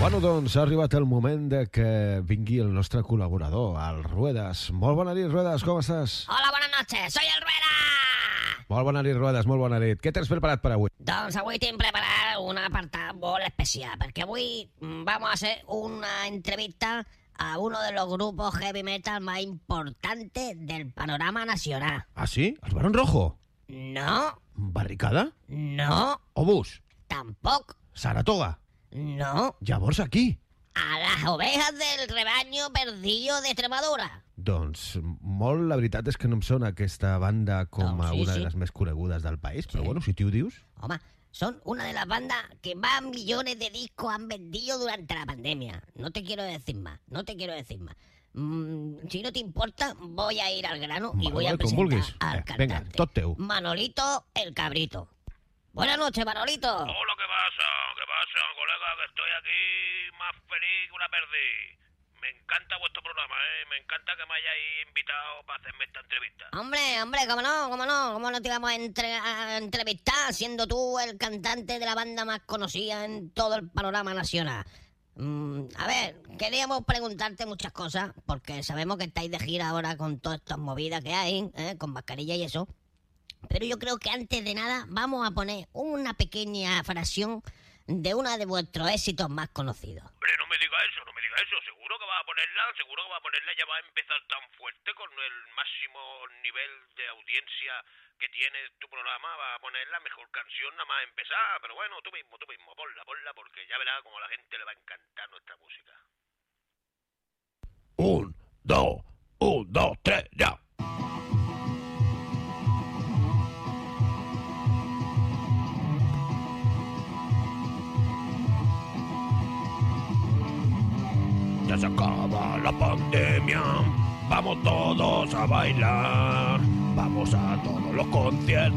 Bueno, doncs ha arribat el moment de que vingui el nostre col·laborador, el Ruedas. Molt bona nit, Ruedas, com estàs? Hola, buenas noches, soy el Rueda! Molt bona nit, Ruedas, molt bona nit. Què tens preparat per avui? Doncs avui tinc preparat un apartat molt especial, perquè avui vamos a hacer una entrevista a uno de los grupos heavy metal más importantes del panorama nacional. Ah, sí? Els Barón Rojo? No, Barricada? no, Obús? tampoc, Saratoga? no. Llavors aquí? A las ovejas del rebaño perdido de Extremadura. Doncs molt, la veritat és que no em sona aquesta banda com No, a sí, una sí. de les més conegudes del país, però Sí. bueno, si tu ho dius... Home, son una de las bandas que más millones de discos han vendido durante la pandemia. No te quiero decir más, no te quiero decir más. Si no te importa, voy a ir al grano y Vale, voy a com presentar vulguis. al Vinga, cantante. tot teu. Manolito el Cabrito. Buenas noches, Manolito. Hola, ¿qué pasa, colega? Que estoy aquí más feliz que una perdiz. Me encanta vuestro programa, Me encanta que me hayáis invitado para hacerme esta entrevista. Hombre, cómo no te íbamos a entrevistar siendo tú el cantante de la banda más conocida en todo el panorama nacional. A ver, queríamos preguntarte muchas cosas, porque sabemos que estáis de gira ahora con todas estas movidas que hay, con mascarilla y eso. Pero yo creo que antes de nada vamos a poner una pequeña fracción de uno de vuestros éxitos más conocidos. Hombre, no me diga eso. Seguro que va a ponerla, ya va a empezar tan fuerte con el máximo nivel de audiencia que tiene tu programa, va a poner la mejor canción nada más empezar. Pero bueno, tú mismo, ponla, porque ya verás como a la gente le va a encantar nuestra música. 1, 2, 3, ya. Ya se acaba la pandemia, vamos todos a bailar, vamos a todos los conciertos.